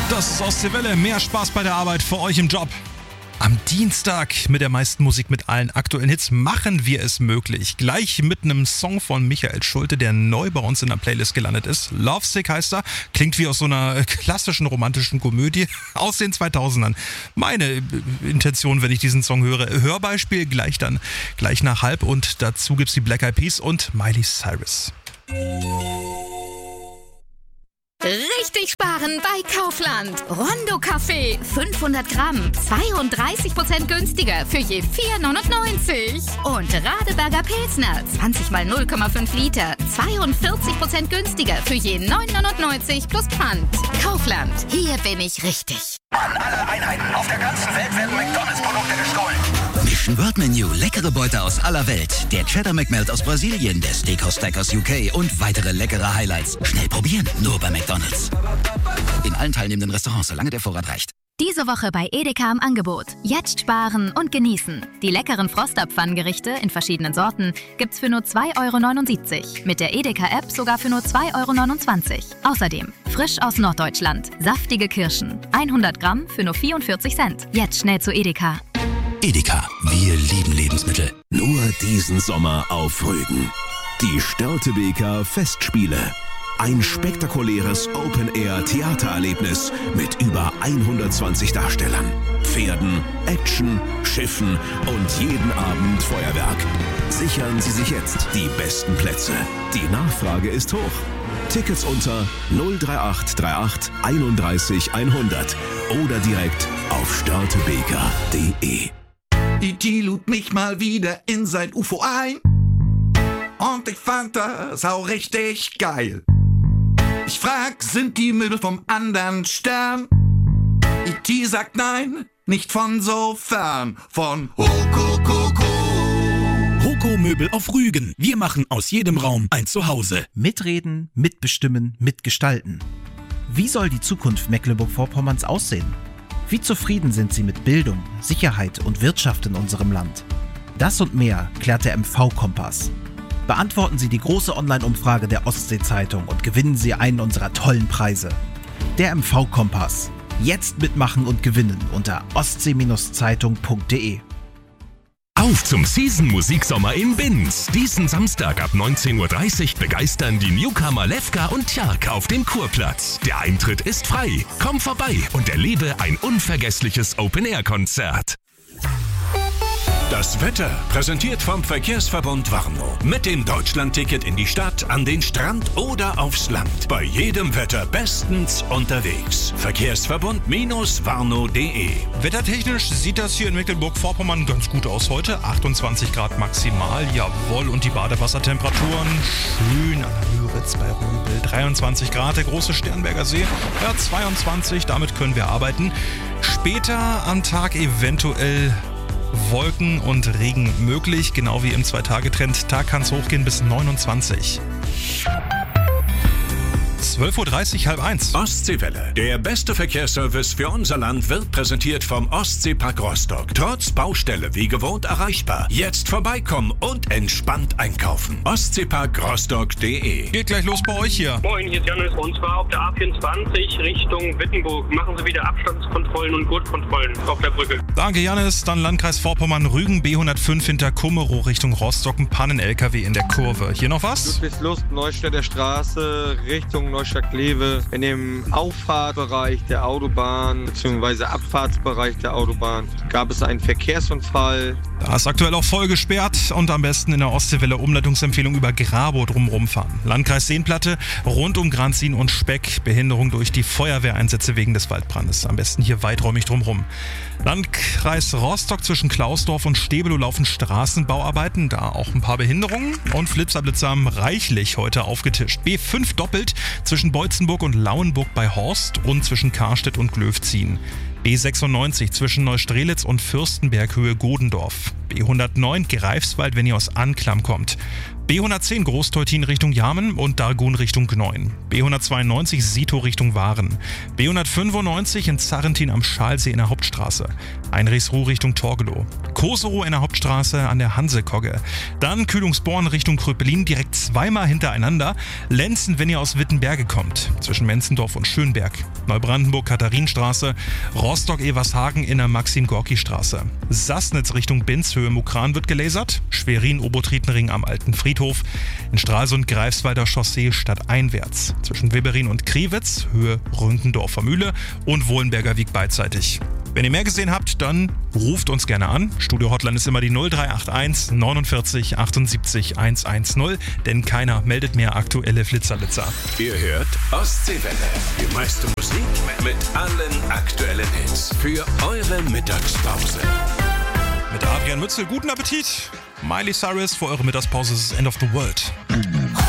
Das ist Ostseewelle. Mehr Spaß bei der Arbeit für euch im Job. Am Dienstag mit der meisten Musik mit allen aktuellen Hits machen wir es möglich. Gleich mit einem Song von Michael Schulte, der neu bei uns in der Playlist gelandet ist. Lovesick heißt er. Klingt wie aus so einer klassischen romantischen Komödie aus den 2000ern. Meine Intention, wenn ich diesen Song höre. Hörbeispiel gleich nach halb. Und dazu gibt's die Black Eyed Peas und Miley Cyrus. Richtig sparen bei Kaufland. Rondo Kaffee 500 Gramm, 32% günstiger für je 4,99. Und Radeberger Pilsner 20 mal 0,5 Liter, 42% günstiger für je 9,99 plus Pfand. Kaufland, hier bin ich richtig. An alle Einheiten auf der ganzen Welt werden McDonalds-Produkte gestohlen. Mission World Menu, leckere Beute aus aller Welt. Der Cheddar McMelt aus Brasilien, der Steakhouse Stack aus UK und weitere leckere Highlights. Schnell probieren, nur bei McDonalds. In allen teilnehmenden Restaurants, solange der Vorrat reicht. Diese Woche bei Edeka im Angebot. Jetzt sparen und genießen. Die leckeren Froster-Pfannengerichte in verschiedenen Sorten gibt's für nur 2,79 €. Mit der Edeka-App sogar für nur 2,29 €. Außerdem frisch aus Norddeutschland. Saftige Kirschen. 100 Gramm für nur 44 Cent. Jetzt schnell zu Edeka. Edeka, wir lieben Lebensmittel. Nur diesen Sommer auf Rügen. Die Störtebeker Festspiele. Ein spektakuläres Open-Air-Theatererlebnis mit über 120 Darstellern, Pferden, Action, Schiffen und jeden Abend Feuerwerk. Sichern Sie sich jetzt die besten Plätze. Die Nachfrage ist hoch. Tickets unter 03838 31 100 oder direkt auf störtebeker.de. E.T. lud mich mal wieder in sein UFO ein und ich fand das auch richtig geil. Ich frag, sind die Möbel vom anderen Stern? E.T. sagt nein, nicht von so fern, von Hokokoko. Hoko Möbel auf Rügen. Wir machen aus jedem Raum ein Zuhause. Mitreden, mitbestimmen, mitgestalten. Wie soll die Zukunft Mecklenburg-Vorpommerns aussehen? Wie zufrieden sind Sie mit Bildung, Sicherheit und Wirtschaft in unserem Land? Das und mehr klärt der MV-Kompass. Beantworten Sie die große Online-Umfrage der Ostsee-Zeitung und gewinnen Sie einen unserer tollen Preise. Der MV-Kompass. Jetzt mitmachen und gewinnen unter ostsee-zeitung.de. Auf zum Season-Musiksommer in Binz. Diesen Samstag ab 19:30 Uhr begeistern die Newcomer Lefka und Tjark auf dem Kurplatz. Der Eintritt ist frei. Komm vorbei und erlebe ein unvergessliches Open-Air-Konzert. Das Wetter präsentiert vom Verkehrsverbund Warnow. Mit dem Deutschlandticket in die Stadt, an den Strand oder aufs Land. Bei jedem Wetter bestens unterwegs. Verkehrsverbund-warnow.de. Wettertechnisch sieht das hier in Mecklenburg-Vorpommern ganz gut aus heute. 28 Grad maximal, jawohl. Und die Badewassertemperaturen schön an der Müritz bei Rübel. 23 Grad, der große Sternberger See. Ja, 22, damit können wir arbeiten. Später am Tag eventuell Wolken und Regen möglich, genau wie im 2-Tage-Trend. Tag kann es hochgehen bis 29. 12:30 Uhr, 12:30. Ostseewelle. Der beste Verkehrsservice für unser Land wird präsentiert vom Ostseepark Rostock. Trotz Baustelle wie gewohnt erreichbar. Jetzt vorbeikommen und entspannt einkaufen. Ostseeparkrostock.de. Geht gleich los bei euch hier. Moin, hier ist Janis und zwar auf der A24 Richtung Wittenburg. Machen Sie wieder Abstandskontrollen und Gurtkontrollen auf der Brücke. Danke Janis. Dann Landkreis Vorpommern, Rügen, B105 hinter Kummerow Richtung Rostock. Ein Pannen-LKW in der Kurve. Hier noch was? Ludwigslust, Neustädter Straße, Richtung Neustadt-Kleve. In dem Auffahrtbereich der Autobahn bzw. Abfahrtsbereich der Autobahn gab es einen Verkehrsunfall. Da ist aktuell auch voll gesperrt und am besten in der Ostseewelle Umleitungsempfehlung über Grabow drumherum fahren. Landkreis Seenplatte, rund um Granzin und Speck, Behinderung durch die Feuerwehreinsätze wegen des Waldbrandes. Am besten hier weiträumig drumherum. Landkreis Rostock zwischen Klausdorf und Stebelow laufen Straßenbauarbeiten, da auch ein paar Behinderungen und Flitzer haben reichlich heute aufgetischt. B5 doppelt zwischen Beutzenburg und Lauenburg bei Horst und zwischen Karstedt und Glöfzien. B96 zwischen Neustrelitz und Fürstenberg Höhe Godendorf. B109 Greifswald, wenn ihr aus Anklam kommt. B110 Großteutin Richtung Jarmen und Dargun Richtung Gneuen. B192 Sito Richtung Waren. B195 in Zarrentin am Schalsee in der Hauptstraße. Einrichsruh Richtung Torgelow. Koserow in der Hauptstraße an der Hansekogge. Dann Kühlungsborn Richtung Kröpelin direkt zweimal hintereinander. Lenzen, wenn ihr aus Wittenberge kommt, zwischen Menzendorf und Schönberg. Neubrandenburg Katharinenstraße. Rostock-Evershagen in der Maxim-Gorki-Straße. Sassnitz Richtung Binz, Höhe Mukran wird gelasert. Schwerin-Obertrietenring am Alten Friedhof. In Stralsund-Greifswalder Chaussee stadteinwärts. Zwischen Wibberin und Kriwitz, Höhe Rünkendorfer Mühle und Wohlenberger Wieg beidseitig. Wenn ihr mehr gesehen habt, dann ruft uns gerne an. Studio-Hotline ist immer die 0381 49 78 110, denn keiner meldet mehr aktuelle Flitzerlitzer. Ihr hört Ostseewelle. Die meiste Musik mit allen aktuellen Hits für eure Mittagspause. Mit Adrian Mützel, guten Appetit. Miley Cyrus, vor eurer Mittagspause ist End of the World.